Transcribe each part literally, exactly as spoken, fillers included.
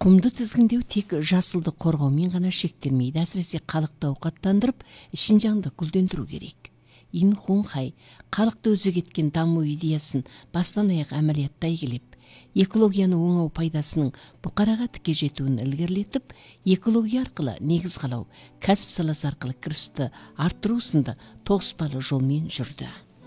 Құмды тізгіндеу тек жасылды қорғаумен ғана шектелмейді, әсіресе халықты ауқаттандырып, ішін жанды гүлдендіру керек. Ин Хун Хай халықты өзі кеткен даму идеясын бастан аяқ әмәлияттай келіп, экологияны оңау пайдасының бұқараға тіке жетуін ілгерілетіп, экология арқылы негіз қалау, кәсіп саласы арқылы кірісті арттыру сынды тоғыспалы жолмен жүрді.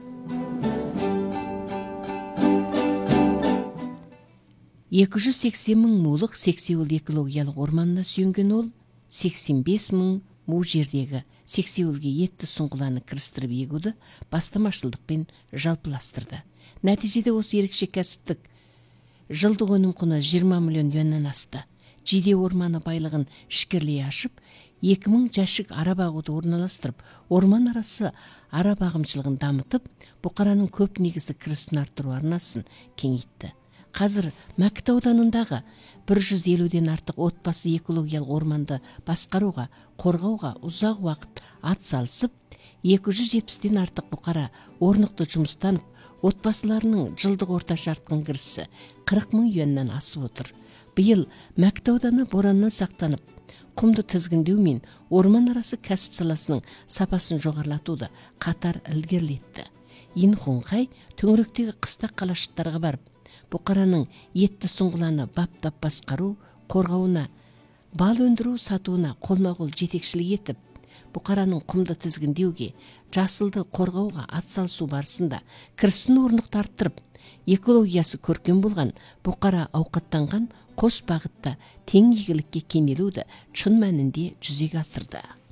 екі жүз сексен мың мулық Сексеуіл экологиялық орманына сүйенген ол, сексен бес мың му жердегі Сексеуілге етті сұңғыланы кірістіріп егуді бастамашылдықпен жалпыластырды. Нәтижеде осы ерекше кәсіптік жылдық өнім құны жиырма миллион юаннан асты. Жиде орманы байлығын ішкерлей ашып, екі мың жәшік ара бағуды орналастырып, орман арасы ара бағымшылығын дамытып, бұқараның көп негізді кірісін арттыру арнасын кеңейтті. Қазір Мәкіт ауданындағы бір жүз елуден артық отбасы экологиялық орманды басқаруға, қорғауға ұзақ уақыт ат салысып, екі жүз жетпістен артық бұқара орнықты жұмыстанып, отбасыларының жылдық орташа артқан кірісі қырық мың юаннан асып отыр. Биыл Мәкіт ауданы бораннан сақтанып, құмды тізгіндеу мен орман арасы кәсіп саласының сапасын жоғарлатуды қатар ілгерілетті. Ин Хун Хай төңіректегі қыста қалашықтарға барып, бұқараның етті сұңғыланы баптап басқару, қорғауына, бал өндіру сатуына қолма-қол жетекшілік етіп, бұқараның құмды тізгіндеуге, жасылды қорғауға атсалысу барысында кірісін орнықты арттырып, экологиясы көркем болған бұқара ауқаттанған қос бағытта тең игілікке кенелуді шын мәнінде жүзеге асырды.